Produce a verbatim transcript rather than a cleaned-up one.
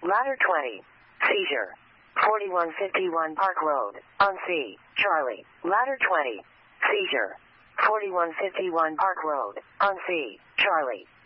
Ladder twenty. Seizure. forty-one fifty-one Park Road, on C. Charlie. Ladder twenty. Seizure. forty-one fifty-one Park Road, on C. Charlie.